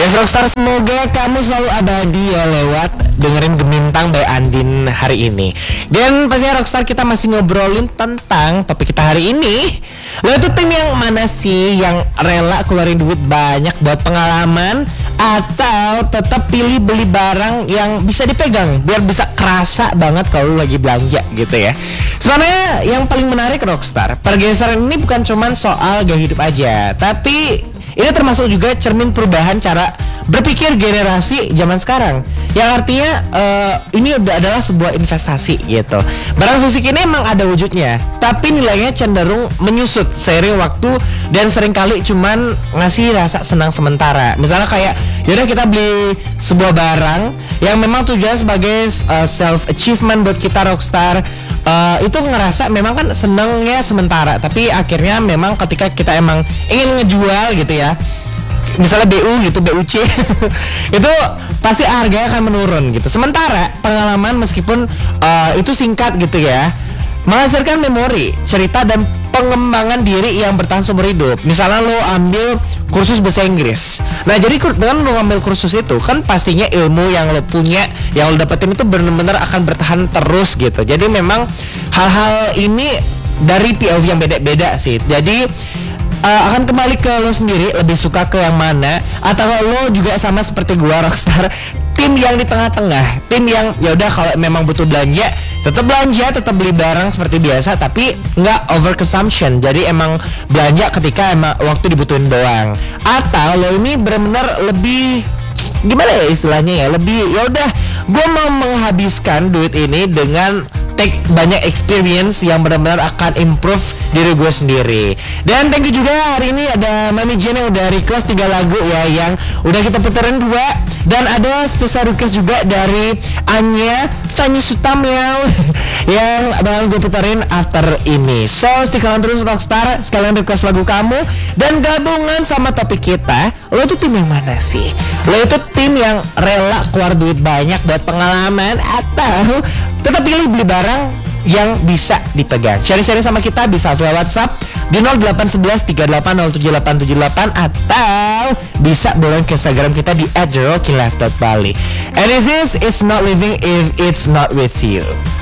Yes Rockstar, semoga kamu selalu abadi ya lewat dengerin Gemintang by Andin hari ini. Dan pastinya Rockstar, kita masih ngobrolin tentang topik kita hari ini. Lo itu tim yang mana sih yang rela keluarin duit banyak buat pengalaman, atau tetap pilih beli barang yang bisa dipegang biar bisa kerasa banget kalau lagi belanja gitu ya. Sebenarnya yang paling menarik Rockstar, pergeseran ini bukan cuma soal gaya hidup aja, tapi ini termasuk juga cermin perubahan cara berpikir generasi zaman sekarang. Yang artinya ini adalah sebuah investasi gitu. Barang fisik ini emang ada wujudnya, tapi nilainya cenderung menyusut seiring waktu dan seringkali cuman ngasih rasa senang sementara. Misalnya kayak, yaudah kita beli sebuah barang yang memang tujuannya sebagai self achievement buat kita Rockstar. Itu ngerasa memang kan senangnya sementara, tapi akhirnya memang ketika kita emang ingin ngejual gitu ya, misalnya BU gitu, BUC itu pasti harganya akan menurun gitu. Sementara pengalaman meskipun itu singkat gitu ya, menghasilkan memori, cerita, dan pengembangan diri yang bertahan seumur hidup. Misalnya lo ambil kursus bahasa Inggris. Nah, jadi dengan lo ngambil kursus itu kan pastinya ilmu yang lo punya, yang lo dapetin itu benar-benar akan bertahan terus gitu. Jadi memang hal-hal ini dari POV yang beda-beda sih. Jadi akan kembali ke lo sendiri, lebih suka ke yang mana, atau lo juga sama seperti gua Rockstar, tim yang di tengah-tengah, tim yang yaudah kalau memang butuh belanja, tetap beli barang seperti biasa, tapi nggak over consumption. Jadi emang belanja ketika emang waktu dibutuhin doang. Atau lo ini benar-benar lebih gimana ya istilahnya ya, lebih yaudah gue mau menghabiskan duit ini dengan take banyak experience yang benar-benar akan improve diri gue sendiri. Dan thank you juga, hari ini ada Mami Jen yang udah request 3 lagu ya, yang udah kita puterin 2. Dan ada special request juga dari Anya Fanny Sutamel yang bakal gue puterin after ini. So stick-an terus Rockstar, sekalian request lagu kamu. Dan gabungan sama topik kita, lo itu tim yang mana sih? Lo itu tim yang rela keluar duit banyak buat pengalaman, atau tetap pilih beli barang yang bisa dipegang? Share-share sama kita bisa via WhatsApp di 081138077878, atau bisa boleh ke Instagram kita di @jerokilife.bali. And this is It's Not Living If It's Not With You.